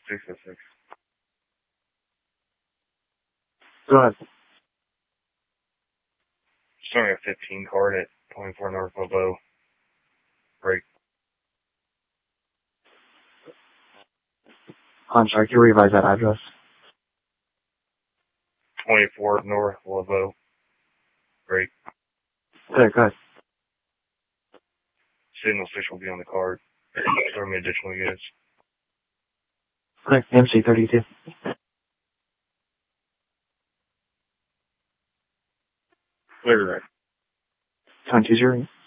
606. Go ahead. Showing a 15 card at 24 North Lobo. Break. I'm sorry, can you revise that address? 24 North Lobo. Break. Okay, go ahead. Signal 6 will be on the card. Throw me additional units. Okay, MC32. Clear right. 920.